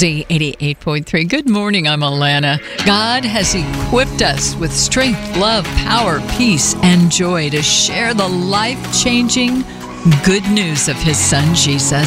Z88.3. Good morning, I'm Alana. God has equipped us with strength, love, power, peace, and joy to share the life-changing good news of His Son, Jesus.